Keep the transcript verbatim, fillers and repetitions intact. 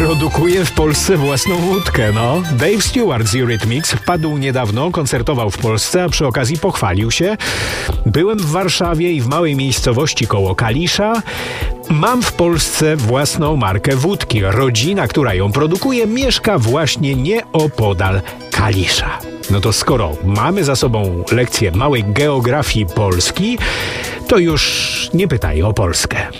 produkuje w Polsce własną wódkę, no. Dave Stewart z Eurythmics wpadł niedawno, koncertował w Polsce, a przy okazji pochwalił się. Byłem w Warszawie i w małej miejscowości koło Kalisza. Mam w Polsce własną markę wódki. Rodzina, która ją produkuje, mieszka właśnie nieopodal Kalisza. No to skoro mamy za sobą lekcję małej geografii Polski, to już nie pytaj o Polskę.